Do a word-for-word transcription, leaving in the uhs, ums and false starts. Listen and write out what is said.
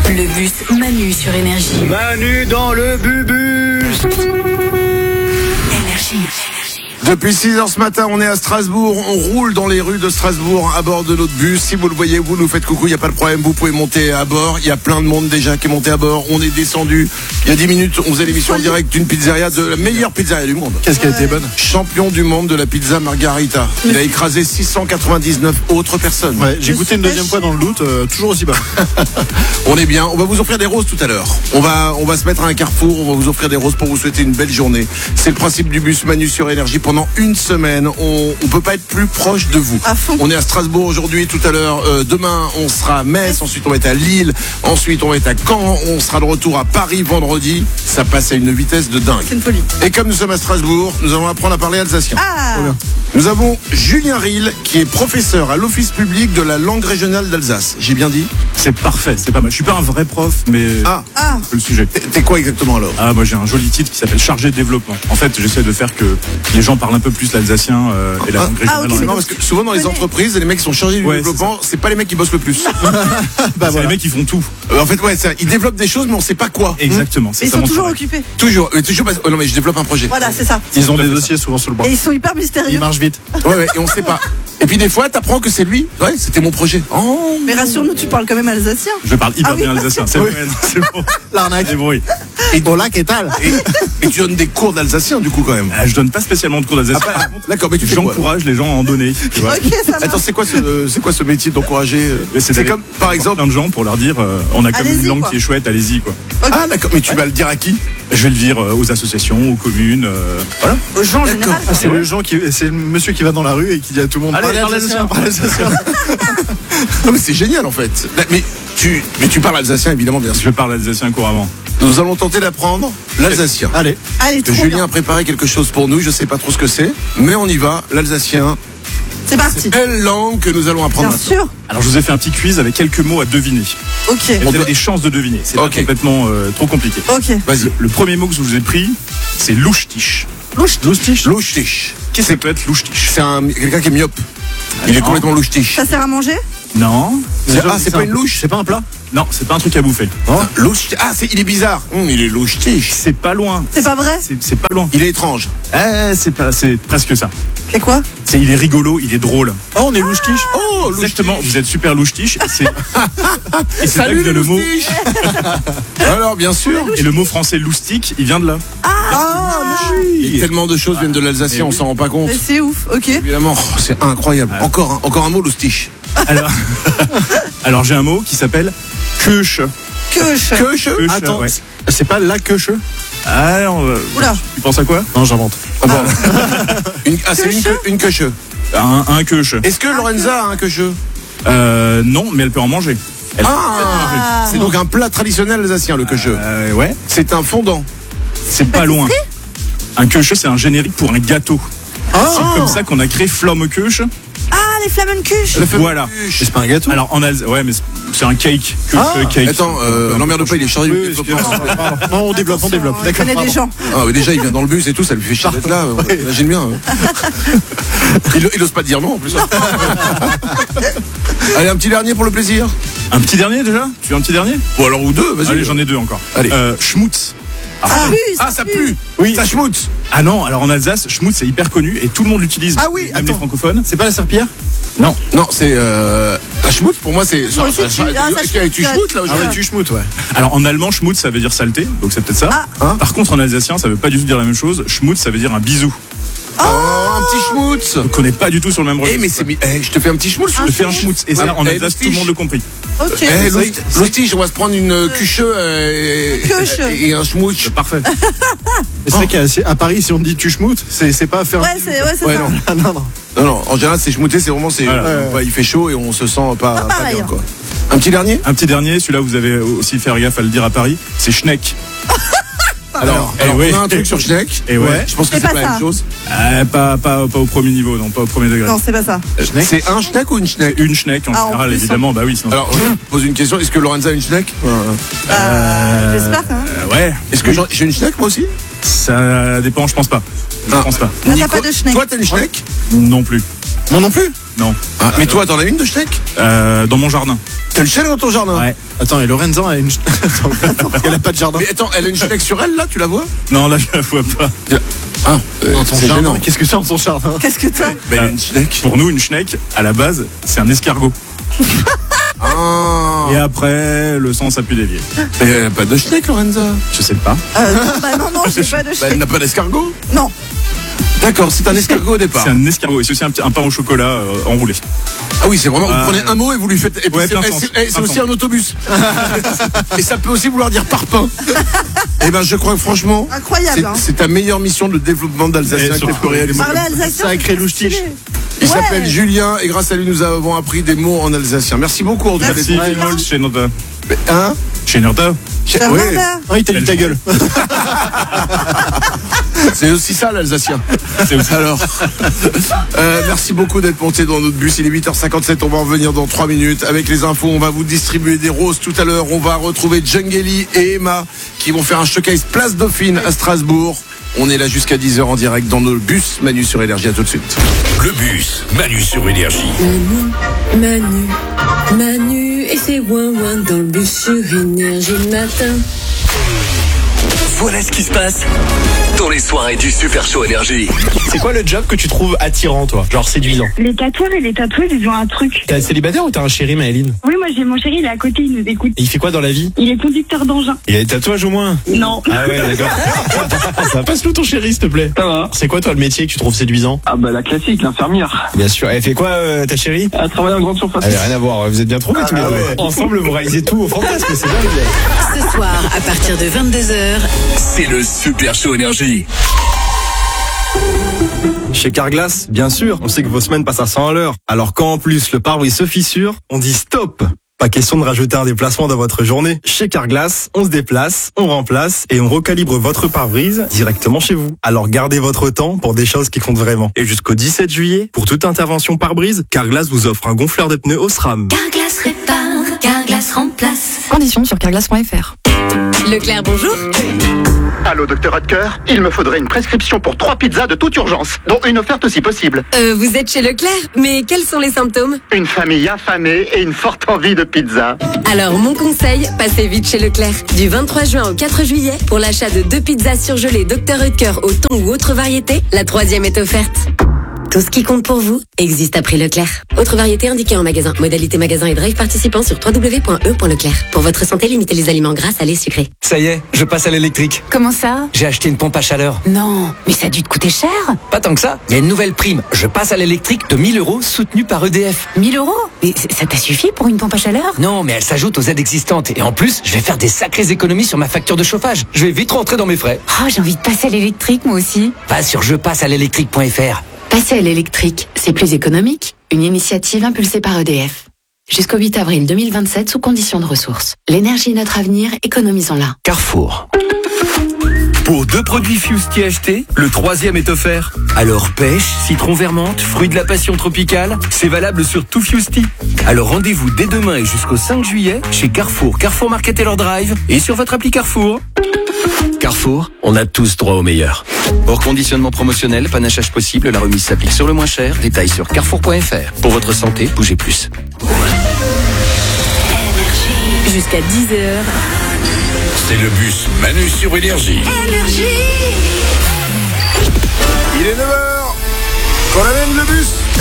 Le bus Manu sur Énergie. Manu dans le bubus. Énergie. Depuis six heures ce matin, on est à Strasbourg, on roule dans les rues de Strasbourg à bord de notre bus. Si vous le voyez, vous nous faites coucou, il n'y a pas de problème, vous pouvez monter à bord. Il y a plein de monde déjà qui est monté à bord. On est descendu. Il y a dix minutes, on faisait l'émission en direct d'une pizzeria, de la meilleure pizzeria du monde. Qu'est-ce qu'elle était bonne? Champion du monde de la pizza Margarita. Il a écrasé six cent quatre-vingt-dix-neuf autres personnes. Ouais, j'ai goûté une deuxième fois dans le doute, euh, toujours aussi bon. On est bien, on va vous offrir des roses tout à l'heure. On va, on va se mettre à un carrefour, on va vous offrir des roses pour vous souhaiter une belle journée. C'est le principe du bus Manu sur Énergie pendant une semaine. On ne peut pas être plus proche de vous. On est à Strasbourg aujourd'hui, tout à l'heure. Euh, demain, on sera à Metz. Ensuite, on va être à Lille. Ensuite, on va être à Caen. On sera de retour à Paris vendredi. Ça passe à une vitesse de dingue. C'est une folie. Et comme nous sommes à Strasbourg, nous allons apprendre à parler alsacien. Ah. Nous avons Julien Ril, qui est professeur à l'Office public de la langue régionale d'Alsace. J'ai bien dit? C'est parfait, c'est pas mal. Je suis pas un vrai prof, mais Ah, Ah. c'est le sujet. t'es t'es quoi exactement alors? Ah, moi j'ai un joli titre qui s'appelle chargé de développement. En fait, j'essaie de faire que les gens parlent un peu plus l'alsacien euh, et la Ah, langue ah, régionale. ok, en C'est mais marrant donc, parce que souvent dans les connais. entreprises, les mecs qui sont chargés du Ouais, développement, c'est pas les mecs qui bossent le plus. Bah, c'est les mecs qui font tout. Euh, en fait, ouais, ça, ils développent des choses, mais on sait pas quoi. Exactement. C'est Ils ça sont mon toujours travail. occupés. Toujours, mais toujours. Parce... oh non, mais je développe un projet. Voilà, c'est ça. Ils ont des dossiers souvent sur le bras. Et ils sont hyper Ils mystérieux. marchent vite. Ouais, ouais, et on sait pas. Et puis des fois, t'apprends que c'est lui. Ouais, c'était mon projet. Oh. Mais rassure-nous, tu parles quand même alsacien. Je parle hyper Ah oui. bien alsacien. C'est Oui. vrai, c'est bon. L'arnaque. C'est bruit. Et bon là, qu'est-ce Et, et tu donnes des cours d'alsacien du coup quand même. Ah, je donne pas spécialement de cours d'alsacien. Ah, Par contre, D'accord, mais tu fais quoi? j'encourage les gens à en donner. Tu vois. Ok, ça marche. Attends, c'est quoi ce, c'est quoi ce métier d'encourager? Mais C'est d'aller comme, par voir exemple. plein de gens pour leur dire euh, on a comme Allez-y, une langue quoi. qui est chouette, allez-y quoi. Ah d'accord, mais tu vas le dire à qui? Je vais le dire euh, aux associations, aux communes, euh, voilà. Aux gens en général. Ah, c'est le gens qui, c'est le monsieur qui va dans la rue et qui dit à tout le monde Allez, parlez parlez alsacien, alsacien. parlez alsacien. Non mais c'est génial en fait. Mais tu, mais tu parles alsacien évidemment bien sûr. Je parle alsacien couramment. Nous allons tenter d'apprendre l'alsacien. Allez, Allez, trop Julien bien. a préparé quelque chose pour nous, je sais pas trop ce que c'est, mais on y va. L'alsacien, C'est parti. belle langue que nous allons apprendre Bien maintenant. sûr. Alors je vous ai fait un petit quiz avec quelques mots à deviner. Ok. Et vous avez doit- des chances de deviner. C'est Ok. pas complètement euh, trop compliqué. Ok. Vas-y. Le premier mot que je vous ai pris, c'est louche-tiche. Louche-tiche. Louche-tiche. Qu'est-ce que ça peut être louche-tiche? C'est un, quelqu'un qui est myope. Il est non. complètement louche-tiche. Ça sert à manger? Non. C'est- Ah, c'est pas une louche? c'est pas un plat. Non, c'est pas un truc à bouffer. Louche. Ah, c'est, il est bizarre. Hum, il est louche-tiche. C'est pas loin. C'est pas vrai? C'est c'est pas loin. Il est étrange. Eh, c'est pas, c'est presque ça. C'est quoi? C'est, il est rigolo, il est drôle. Oh, on est louche-tiche. Oh, Exactement. Vous êtes super louche-tiche. Et c'est, et c'est là que Salut vient le mot. louche-tiche. Alors, bien sûr. Et le mot français loustique, il vient de là. Et tellement de choses viennent de l'alsacien, on s'en rend pas compte. Mais c'est ouf. Ok. Évidemment, oh, c'est incroyable. Encore, un, encore un mot, loustiche. Alors, alors j'ai un mot qui s'appelle queuche. Queuche. Que je. Queuche, Attends, ouais. c'est pas la queuche. Alors, euh, Oula. tu penses à quoi? Non, j'invente. Ah, bon. Une, ah, c'est une, Queuche. que- une queuche. Un, un queuche. Est-ce que Lorenza a un queuche? Euh, non, mais elle peut en manger. Elle Ah, c'est donc un plat traditionnel alsacien, le queuche. Euh, ouais. C'est un fondant. C'est pas loin. Un queuche, c'est un générique pour un gâteau. Ah, C'est comme ça qu'on a créé Flamme Queuche. Ah, les flammenkuches. le fameux Voilà. queuche. Mais c'est pas un gâteau. Alors en Alsace, ouais, mais c'est- c'est un cake. Queuche, Ah, cake. Attends, euh, l'emmerde pas, il est chargé Oui, de oui, développement. excuse-moi, pardon. Non, on développe, on développe. On D'accord, connaît des pardon. gens. Ah, mais déjà, il vient dans le bus et tout, ça lui fait chier d'être là. Imagine bien. Il, il ose pas dire non en plus. Allez, un petit dernier pour le plaisir. Un petit dernier déjà? Tu veux un petit dernier? Ou alors, ou deux, vas-y. Allez, j'en ai deux encore. Allez. Euh, schmutz. Ah, oui, Ah, ça pue. Oui. Ça schmutz. Ah non, alors en Alsace, schmutz c'est hyper connu et tout le monde l'utilise. Ah oui, même les attends. francophones. C'est pas la serpillière? Non. Non, c'est euh, la schmutz pour moi c'est. Moi aussi, tu- ah, ça, Est-ce qu'il y a tu je- schmutz là Ah aujourd'hui? ouais, tu schmoutes, ouais. Alors en allemand, schmutz ça veut dire saleté, donc c'est peut-être ça. Ah. Hein Par contre en alsacien, ça veut pas du tout dire la même chose. Schmutz ça veut dire un bisou. Oh, un petit schmutz. Donc on n'est pas du tout sur le même Eh registre. mais c'est mi- eh, je te fais un petit schmutz. Je te fais un schmutz. Et ça, Ouais. en Eh, Alsace, tout le loustiche. monde le compris. Ok. Eh, l'hosti- l'hostige, on va se prendre une queuche euh, Queuche. et, et un schmutz. Parfait. Mais c'est vrai qu'à à Paris, si on dit tu schmoutes, c'est c'est pas faire. Ouais, c'est ouais, c'est Ouais, ça. non. Ah, non, non. Non, non, en général, c'est schmouté, c'est vraiment, c'est, Voilà. euh, bah, il fait chaud et on se sent pas, pas pareil, bien, hein. quoi. Un petit dernier? Un petit dernier, celui-là vous avez aussi faire gaffe à le dire à Paris, c'est schneck. Alors, eh alors, oui. on a un truc sur Schneck. Et ouais. Je pense que C'est c'est pas pas la ça. même chose. Euh, pas, pas, pas au premier niveau, non, pas au premier degré. Non, c'est pas ça. C'est un Schneck ou une Schneck? Une schneck en Ah, en général, plus, évidemment, bah oui. Sinon... Alors, je pose une question. Est-ce que Lorenza a une Schneck? Euh, J'espère quand même. Euh, ouais, Est-ce que j'en- j'ai une Schneck, moi aussi? ça dépend, je pense pas. Je Ah. pense pas. Ah, t'as Nico, pas de Schneck. Toi, t'as une Schneck? Non plus. Moi non plus. Non. Ah, mais toi, t'en as une de Schneck? Euh, dans mon jardin. T'as une Schneck dans ton jardin? Ouais. Attends, et Lorenza a une. Attends, elle a pas de jardin. Mais attends, elle a une Schneck sur elle, là, tu la vois? Non, là, je la vois pas. Ah, euh, Dans ton c'est jardin. gênant. Qu'est-ce que c'est dans ton jardin? Qu'est-ce que t'as? Mais Ah. une Schneck. Pour nous, une schneck, à la base, c'est un escargot. Ah. Et après, le sens a pu dévier. Mais elle a pas de Schneck, Lorenza? Je sais pas. Euh, non, bah non, non, j'ai pas de Bah, chèque. elle n'a pas d'escargot? Non. D'accord, c'est un escargot au départ. C'est un escargot. Et c'est aussi un, petit- un pain au chocolat euh, enroulé. Ah oui, c'est vraiment, vous Ah. prenez un mot et vous lui faites. Et puis Ouais, c'est plein eh, sens, c'est- eh, c'est plein aussi sens. un autobus. Et ça peut aussi vouloir dire parpaing. Eh ben, je crois que franchement, Incroyable, c'est hein. c'est ta meilleure mission de développement d'Alsacien Et que surtout, tu peux réaliser. Parler alsacien. Sacré c'est louche-tiche. stylé. Il Ouais. s'appelle Julien et grâce à lui, nous avons appris des mots en alsacien. Merci beaucoup, en tout cas. Merci. d'être- Si, Vimols, chez notre. Hein? Chez notre. Chez- Ça ouais. va, là Ah, il t'a dit ta gueule. C'est aussi ça l'Alsacien. C'est aussi- Alors, euh, merci beaucoup d'être monté dans notre bus. Il est huit heures cinquante-sept. On va en revenir dans trois minutes avec les infos. On va vous distribuer des roses tout à l'heure. On va retrouver Djungeli et Emma qui vont faire un showcase Place Dauphine à Strasbourg. On est là jusqu'à dix heures en direct dans nos bus. Manu sur Énergie, à tout de suite. Le bus, Manu sur Énergie. Manu, Manu, Manu et ses ouin-ouin dans le bus sur Énergie le matin. Voilà ce qui se passe dans les soirées du Super Show Énergie. C'est quoi le job que tu trouves attirant, toi? Genre séduisant? Les tatoueurs et les tatoueuses, ils ont un truc. T'es célibataire ou t'as un chéri, Maëline? Oui, moi j'ai mon chéri, il est à côté, il nous écoute. Et il fait quoi dans la vie? Il est conducteur d'engin. Il a des tatouages au moins? Non. Ah ouais, d'accord. Ça passe-nous ton chéri, s'il te plaît. Ça va? C'est quoi, toi, le métier que tu trouves séduisant? Ah bah la classique, l'infirmière. Bien sûr. Elle fait quoi, euh, ta chérie? Elle travaille en grande surface. Elle a rien à voir. Vous êtes bien trouvés tous les Ah deux. ouais. Ensemble, vous réalisez tout au fantasme. C'est dingue. Ce soir, à partir de vingt-deux heures, C'est le Super Show Énergie. Chez Carglass, bien sûr, on sait que vos semaines passent à cent à l'heure. Alors quand en plus le pare-brise se fissure, on dit stop. Pas question de rajouter un déplacement dans votre journée. Chez Carglass, on se déplace, on remplace et on recalibre votre pare-brise directement chez vous. Alors gardez votre temps pour des choses qui comptent vraiment. Et jusqu'au dix-sept juillet, pour toute intervention pare-brise, Carglass vous offre un gonfleur de pneus Osram. Carglass répare, Carglass remplace. Conditions sur carglass point f r. Leclerc, bonjour. Allô, docteur Hodker, il me faudrait une prescription pour trois pizzas de toute urgence, dont une offerte si possible. Euh, vous êtes chez Leclerc, mais quels sont les symptômes? Une famille affamée et une forte envie de pizza. Alors, mon conseil, passez vite chez Leclerc. Du vingt-trois juin au quatre juillet, pour l'achat de deux pizzas surgelées docteur Hodker au thon ou autre variété, la troisième est offerte. Tout ce qui compte pour vous existe à prix Leclerc. Autre variété indiquée en magasin. Modalité magasin et drive participant sur w w w point e point leclerc. Pour votre santé, limitez les aliments gras, salés, sucrés. Ça y est, je passe à l'électrique. Comment ça? J'ai acheté une pompe à chaleur. Non, mais ça a dû te coûter cher. Pas tant que ça, il y a une nouvelle prime. Je passe à l'électrique de mille euros soutenue par E D F. mille euros? Mais c- ça t'a suffi pour une pompe à chaleur? Non, mais elle s'ajoute aux aides existantes. Et en plus, je vais faire des sacrées économies sur ma facture de chauffage. Je vais vite rentrer dans mes frais. Oh, j'ai envie de passer à l'électrique, moi aussi. Va sur je passe à l'électrique point f r. Passer à l'électrique, c'est plus économique. Une initiative impulsée par E D F. Jusqu'au huit avril deux mille vingt-sept, sous conditions de ressources. L'énergie est notre avenir, économisons-la. Carrefour. Pour deux produits Fusti achetés, le troisième est offert. Alors pêche, citron vermente, fruit de la passion tropicale, c'est valable sur tout Fusti. Alors rendez-vous dès demain et jusqu'au cinq juillet chez Carrefour, Carrefour Market et leur drive et sur votre appli Carrefour. Carrefour, on a tous droit au meilleur. Hors conditionnement promotionnel, panachage possible, la remise s'applique sur le moins cher. Détails sur carrefour point f r. Pour votre santé, bougez plus. jusqu'à dix heures. C'est le bus Manu sur Énergie. Il est neuf heures. Qu'on amène le bus.